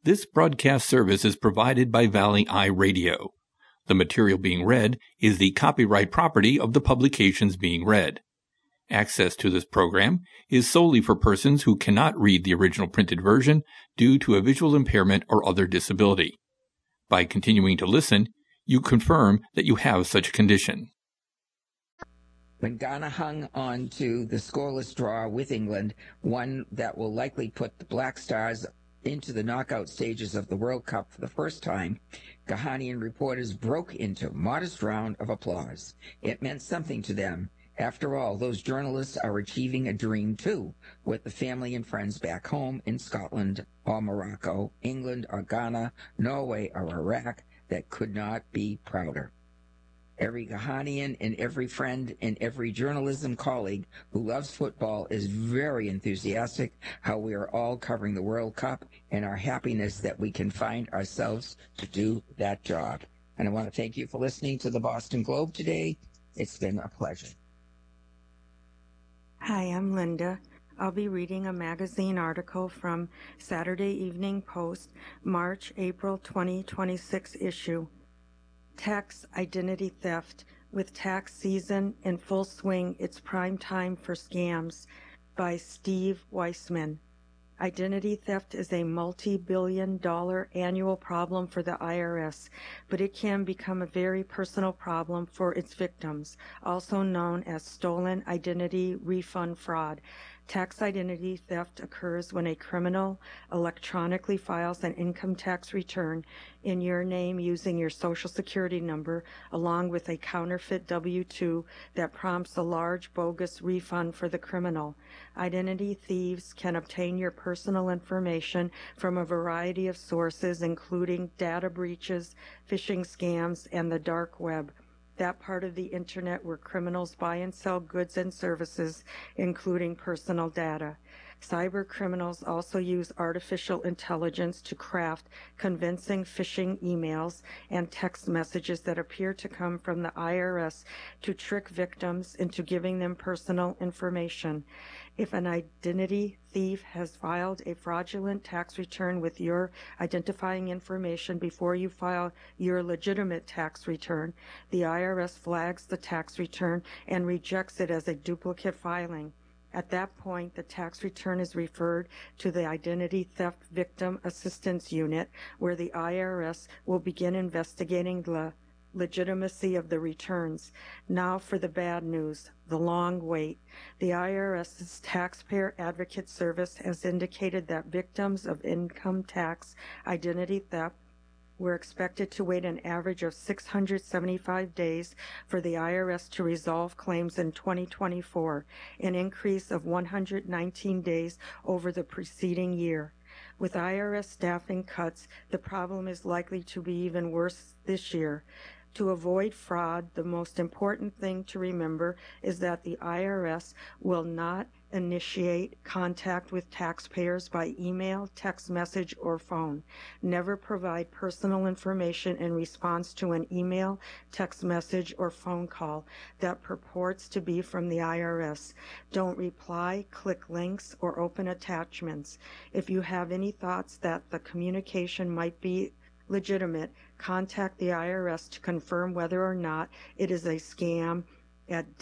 This broadcast service is provided by Valley Eye Radio. The material being read is the copyright property of the publications being read. Access to this program is solely for persons who cannot read the original printed version due to a visual impairment or other disability. By continuing to listen, you confirm that you have such a condition. When Ghana hung on to the scoreless draw with England, one that will likely put the Black Stars into the knockout stages of the World Cup for the first time, Ghanaian reporters broke into a modest round of applause. It meant something to them. After all, those journalists are achieving a dream too, with the family and friends back home in Scotland or Morocco, England or Ghana, Norway or Iraq that could not be prouder. Every Ghanaian and every friend and every journalism colleague who loves football is very enthusiastic how we are all covering the World Cup and our happiness that we can find ourselves to do that job. And I want to thank you for listening to the Boston Globe today. It's been a pleasure. Hi, I'm Linda. I'll be reading a magazine article from Saturday Evening Post, March-April 2026 issue. Tax identity theft. With tax season in full swing, it's prime time for scams, by Steve Weissman. Identity theft is a multi-billion-dollar annual problem for the IRS, but it can become a very personal problem for its victims, also known as stolen identity refund fraud. Tax identity theft occurs when a criminal electronically files an income tax return in your name using your Social Security number, along with a counterfeit W-2 that prompts a large bogus refund for the criminal. Identity thieves can obtain your personal information from a variety of sources, including data breaches, phishing scams, and the dark web. That part of the internet where criminals buy and sell goods and services, including personal data. Cyber criminals also use artificial intelligence to craft convincing phishing emails and text messages that appear to come from the IRS to trick victims into giving them personal information. If an identity thief has filed a fraudulent tax return with your identifying information before you file your legitimate tax return, the IRS flags the tax return and rejects it as a duplicate filing. At that point, the tax return is referred to the Identity Theft Victim Assistance Unit, where the IRS will begin investigating the legitimacy of the returns. Now for the bad news, the long wait. The IRS's Taxpayer Advocate Service has indicated that victims of income tax identity theft were expected to wait an average of 675 days for the IRS to resolve claims in 2024, an increase of 119 days over the preceding year. With IRS staffing cuts, the problem is likely to be even worse this year. To avoid fraud, the most important thing to remember is that the IRS will not initiate contact with taxpayers by email, text message, or phone. Never provide personal information in response to an email, text message, or phone call that purports to be from the IRS. Don't reply, click links, or open attachments. If you have any thoughts that the communication might be legitimate, contact the IRS to confirm whether or not it is a scam at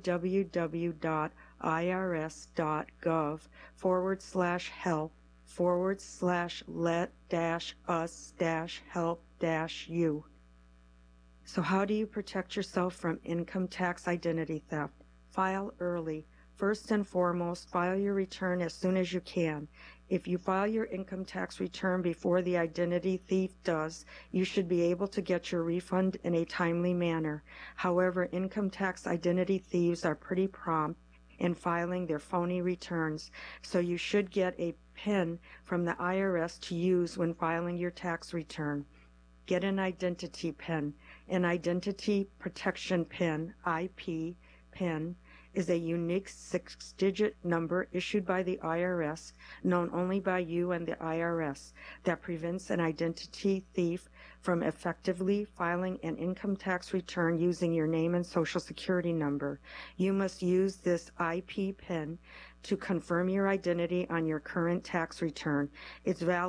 www.irs.gov/let-us-help-u. So how do you protect yourself from income tax identity theft? File early. First and foremost, file your return as soon as you can. If you file your income tax return before the identity thief does, you should be able to get your refund in a timely manner. However, income tax identity thieves are pretty prompt in filing their phony returns, so you should get a PIN from the IRS to use when filing your tax return. Get an identity PIN. An Identity Protection PIN, IP, PIN, is a unique 6-digit number issued by the IRS, known only by you and the IRS, that prevents an identity thief from effectively filing an income tax return using your name and Social Security number. You must use this IP PIN to confirm your identity on your current tax return. It's valid